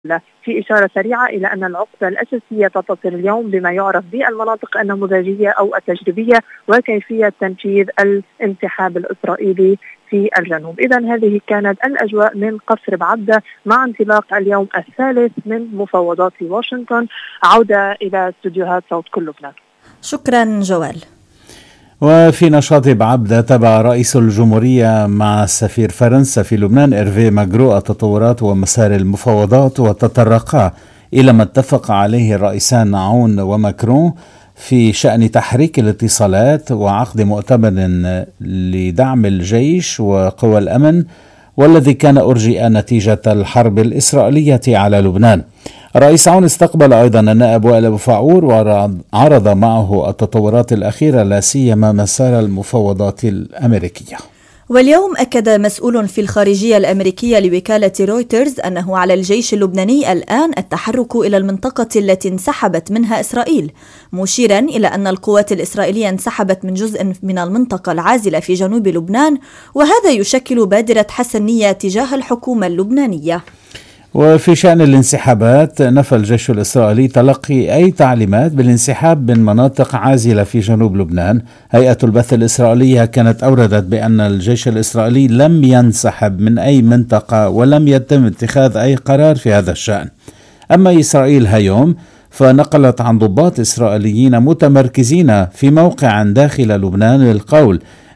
في إشارة سريعة إلى أن العقدة الأساسية تتصل اليوم بما يعرف بالمناطق النموذجية أو التجريبية وكيفية تنفيذ الانسحاب الإسرائيلي في الجنوب. إذن هذه كانت الأجواء من قصر بعبدة مع انطلاق اليوم الثالث من مفاوضات في واشنطن. عودة إلى استوديوهات صوت كل لبنان. شكرا جوال. وفي نشاط بعبدة تابع رئيس الجمهورية مع سفير فرنسا في لبنان إيرفي ماغرو التطورات ومسار المفاوضات، وتطرقا إلى ما اتفق عليه الرئيسان عون وماكرون في شأن تحريك الاتصالات وعقد مؤتمر لدعم الجيش وقوى الأمن، والذي كان أرجئ نتيجة الحرب الإسرائيلية على لبنان. الرئيس عون استقبل أيضا النائب وائل أبو فعور وعرض معه التطورات الأخيرة لا سيما مسار المفاوضات الأمريكية. واليوم أكد مسؤول في الخارجية الأمريكية لوكالة رويترز أنه على الجيش اللبناني الآن التحرك إلى المنطقة التي انسحبت منها إسرائيل، مشيرا إلى أن القوات الإسرائيلية انسحبت من جزء من المنطقة العازلة في جنوب لبنان، وهذا يشكل بادرة حسن نية تجاه الحكومة اللبنانية. وفي شأن الانسحابات، نفى الجيش الإسرائيلي تلقي أي تعليمات بالانسحاب من مناطق عازلة في جنوب لبنان. هيئة البث الإسرائيلية كانت أوردت بأن الجيش الإسرائيلي لم ينسحب من أي منطقة ولم يتم اتخاذ أي قرار في هذا الشأن. أما إسرائيل هيوم فنقلت عن ضباط إسرائيليين متمركزين في موقع داخل لبنان للقول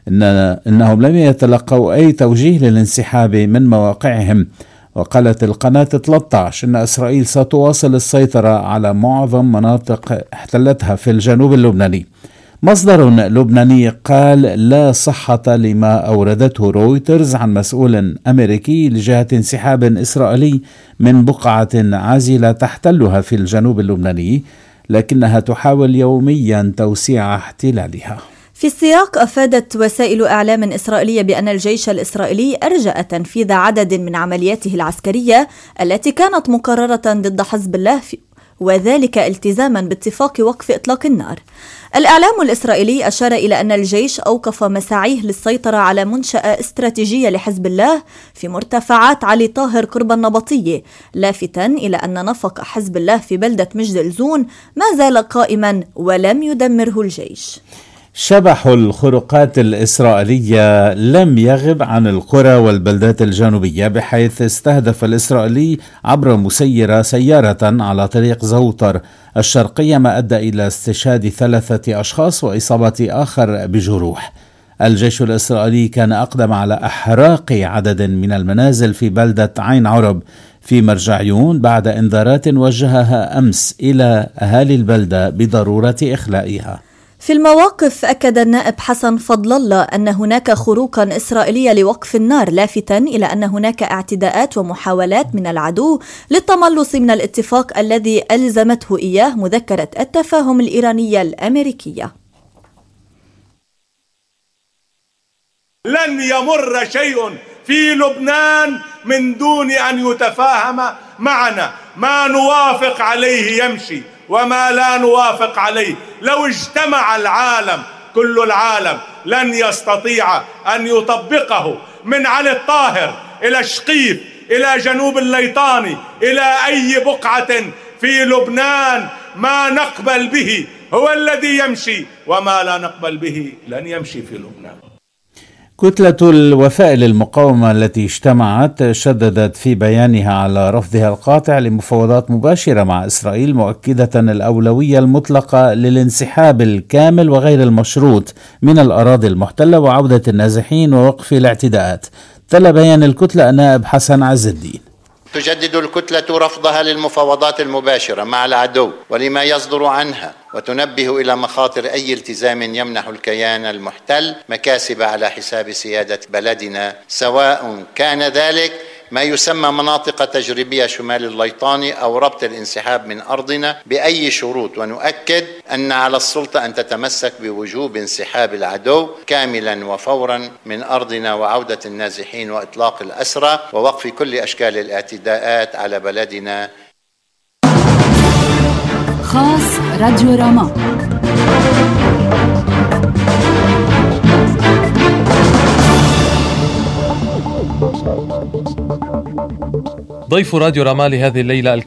إنهم لم يتلقوا أي توجيه للانسحاب من مواقعهم. وقالت القناة 13 إن إسرائيل ستواصل السيطرة على معظم مناطق احتلتها في الجنوب اللبناني. مصدر لبناني قال لا صحة لما أوردته رويترز عن مسؤول أمريكي لجهة انسحاب إسرائيلي من بقعة عازلة تحتلها في الجنوب اللبناني، لكنها تحاول يوميا توسيع احتلالها. في السياق، أفادت وسائل إعلام إسرائيلية بأن الجيش الإسرائيلي أرجأ تنفيذ عدد من عملياته العسكرية التي كانت مقررة ضد حزب الله، وذلك التزاما باتفاق وقف إطلاق النار. الإعلام الإسرائيلي أشار إلى أن الجيش أوقف مساعيه للسيطرة على منشأة استراتيجية لحزب الله في مرتفعات علي طاهر قرب النبطية، لافتا إلى أن نفق حزب الله في بلدة مجد-الزون ما زال قائما ولم يدمره الجيش. شبح الخروقات الإسرائيلية لم يغب عن القرى والبلدات الجنوبية، بحيث استهدف الإسرائيلي عبر مسيرة سيارة على طريق زوطر الشرقية، ما أدى إلى استشهاد 3 أشخاص وإصابة آخر بجروح. الجيش الإسرائيلي كان أقدم على إحراق عدد من المنازل في بلدة عين عرب في مرجعيون بعد إنذارات وجهها أمس إلى أهالي البلدة بضرورة إخلائها. في المواقف، أكد النائب حسن فضل الله أن هناك خروقا إسرائيلية لوقف النار، لافتا إلى أن هناك اعتداءات ومحاولات من العدو للتملص من الاتفاق الذي ألزمته إياه مذكرة التفاهم الإيرانية الأمريكية. لن يمر شيء في لبنان من دون أن يتفاهم معنا. ما نوافق عليه يمشي وما لا نوافق عليه لو اجتمع العالم كل العالم لن يستطيع أن يطبقه، من علي الطاهر إلى شقيف إلى جنوب الليطاني إلى أي بقعة في لبنان. ما نقبل به هو الذي يمشي، وما لا نقبل به لن يمشي في لبنان. كتلة الوفاء للمقاومة التي اجتمعت شددت في بيانها على رفضها القاطع لمفاوضات مباشرة مع إسرائيل، مؤكدة الأولوية المطلقة للانسحاب الكامل وغير المشروط من الأراضي المحتلة وعودة النازحين ووقف الاعتداءات. تلا بيان الكتلة النائب حسن عز الدين. تجدد الكتلة رفضها للمفاوضات المباشرة مع العدو ولما يصدر عنها، وتنبه إلى مخاطر أي التزام يمنح الكيان المحتل مكاسب على حساب سيادة بلدنا، سواء كان ذلك ما يسمى مناطق تجريبية شمال الليطاني أو ربط الانسحاب من أرضنا بأي شروط. ونؤكد أن على السلطة أن تتمسك بوجوب انسحاب العدو كاملا وفورا من أرضنا وعودة النازحين وإطلاق الأسرى ووقف كل أشكال الاعتداءات على بلدنا. خاص راديو راما. ضيف راديو راما لهذه الليلة